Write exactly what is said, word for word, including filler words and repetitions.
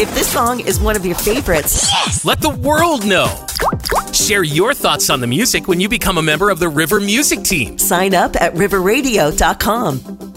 If this song is one of your favorites, yes, let the world know. Share your thoughts on the music when you become a member of the River Music Team. Sign up at river radio dot com.